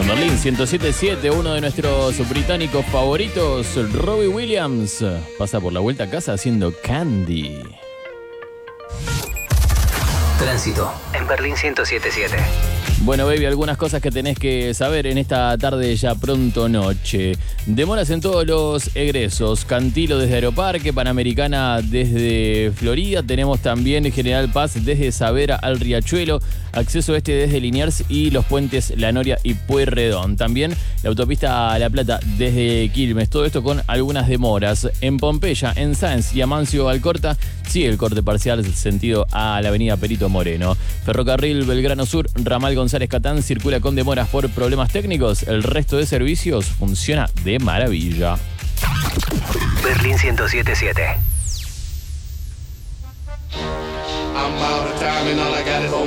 Berlín 107.7, uno de nuestros británicos favoritos, Robbie Williams, pasa por la vuelta a casa haciendo Candy. Tránsito en Berlín 107.7. Bueno, baby, algunas cosas que tenés que saber en esta tarde ya pronto noche. Demoras en todos los egresos. Cantilo desde Aeroparque, Panamericana desde Florida. Tenemos también General Paz desde Saavedra al Riachuelo. Acceso este desde Liniers y los puentes La Noria y Pueyrredón. También la autopista a La Plata desde Quilmes. Todo esto con algunas demoras. En Pompeya, en Sáenz y Amancio Alcorta sigue el corte parcial sentido a la avenida Perito Moreno. Ferrocarril Belgrano Sur, ramal González Catán circula con demoras por problemas técnicos. El resto de servicios funciona de maravilla. Berlín 107.7. I'm out of time and all I got is